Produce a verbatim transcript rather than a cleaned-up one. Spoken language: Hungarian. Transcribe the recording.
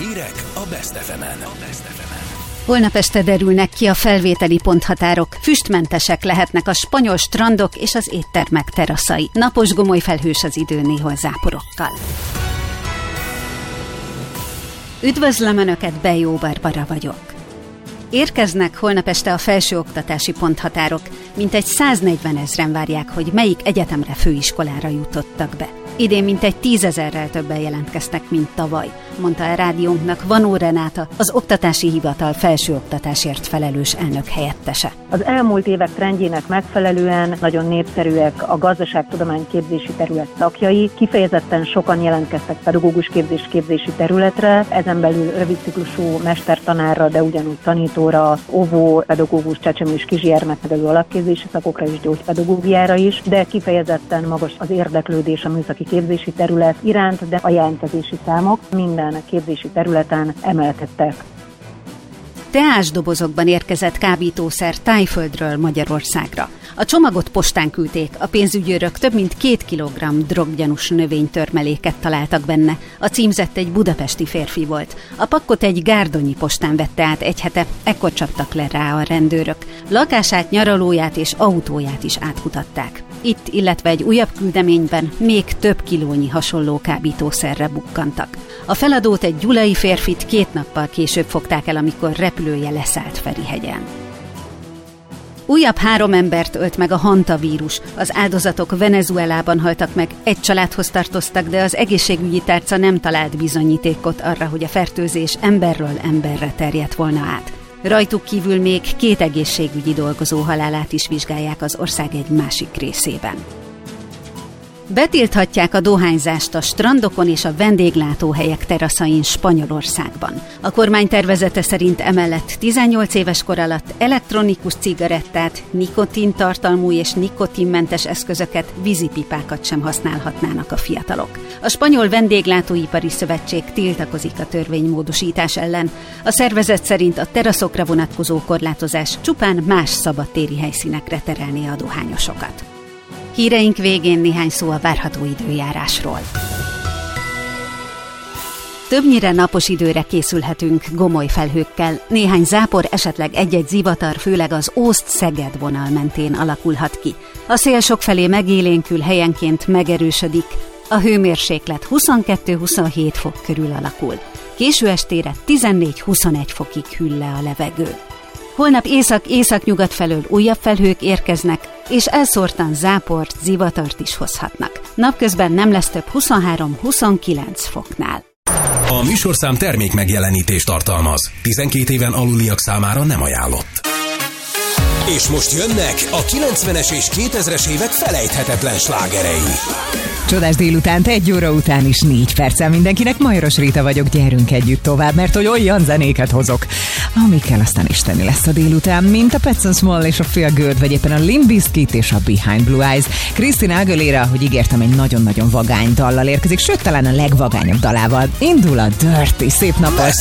Hírek a Best ef emen. Holnap este derülnek ki a felvételi ponthatárok. Füstmentesek lehetnek a spanyol strandok és az éttermek teraszai. Napos, gomoly felhős az idő, néhol záporokkal. Üdvözlöm Önöket, Bejó Barbara vagyok. Érkeznek holnap este a felsőoktatási ponthatárok. Mintegy száznegyvenezren várják, hogy melyik egyetemre, főiskolára jutottak be. Idén mintegy tízezerrel többen jelentkeztek, mint tavaly, mondta a rádiónknak Vanó Renáta, az Oktatási Hivatal felsőoktatásért felelős elnök helyettese. Az elmúlt évek trendjének megfelelően nagyon népszerűek a gazdaságtudomány képzési terület szakjai, kifejezetten sokan jelentkeztek pedagógus képzés képzési területre, ezen belül rövidciklusú mestertanárra, de ugyanúgy tanítóra, óvó, pedagógus, csecsemő és kisgyermeknevelő alapképzési szakokra és gyógypedagógiára is, de kifejezetten magas az érdeklődés a műszaki képzési terület iránt, de a jelentkezési számok minden képzési területen emelkedtek. Teásdobozokban érkezett kábítószer Thaiföldről Magyarországra. A csomagot postán küldték, a pénzügyőrök több mint két kilogramm droggyanús növénytörmeléket találtak benne. A címzett egy budapesti férfi volt. A pakkot egy gárdonyi postán vette át egy hete, ekkor csaptak le rá a rendőrök. Lakását, nyaralóját és autóját is átkutatták. Itt, illetve egy újabb küldeményben még több kilónyi hasonló kábítószerre bukkantak. A feladót, egy gyulai férfit két nappal később fogták el, amikor repülője leszállt Ferihegyen. Újabb három embert ölt meg a hantavírus. Az áldozatok Venezuelában haltak meg, egy családhoz tartoztak, de az egészségügyi tárca nem talált bizonyítékot arra, hogy a fertőzés emberről emberre terjedt volna át. Rajtuk kívül még két egészségügyi dolgozó halálát is vizsgálják az ország egy másik részében. Betilthatják a dohányzást a strandokon és a vendéglátóhelyek teraszain Spanyolországban. A kormány tervezete szerint emellett tizennyolc éves kor alatt elektronikus cigarettát, nikotintartalmú és nikotinmentes eszközöket, vízipipákat sem használhatnának a fiatalok. A Spanyol Vendéglátóipari Szövetség tiltakozik a törvénymódosítás ellen. A szervezet szerint a teraszokra vonatkozó korlátozás csupán más szabadtéri helyszínekre terelné a dohányosokat. Híreink végén néhány szó a várható időjárásról. Többnyire napos időre készülhetünk gomoly felhőkkel. Néhány zápor, esetleg egy-egy zivatar, főleg az Ózd-Szeged vonal mentén alakulhat ki. A szél sokfelé megélénkül, helyenként megerősödik. A hőmérséklet huszonkettő-huszonhét fok körül alakul. Késő estére tizennégy-huszonegy fokig hűl le a levegő. Holnap észak-északnyugat felől újabb felhők érkeznek, és elszórtan záport, zivatart is hozhatnak. Napközben nem lesz több huszonhárom-huszonkilenc foknál. A műsorszám termék megjelenítést tartalmaz. tizenkét éven aluliak számára nem ajánlott. És most jönnek a kilencvenes és kétezres évek felejthetetlen slágerei. Csodás délutánt, egy óra után is négy perccel mindenkinek. Majoros Réta vagyok, gyerünk együtt tovább, mert hogy olyan zenéket hozok, amikkel aztán isteni lesz a délután, mint a Pet and Small és a Feel Good, vagy éppen a Limp Bizkit és a Behind Blue Eyes. Christina Aguilera, ahogy ígértem, egy nagyon-nagyon vagány dallal érkezik, sőt, talán a legvagányabb dalával. Indul a Dirty, szép napot!